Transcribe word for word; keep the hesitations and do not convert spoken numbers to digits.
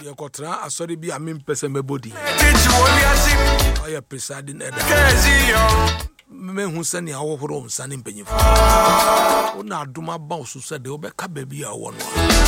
Yakotra, a sorry be a mean person, my body. I am presiding at the men who send your home, son in Penny. Oh, now do my boss who said they will be a baby. I want one.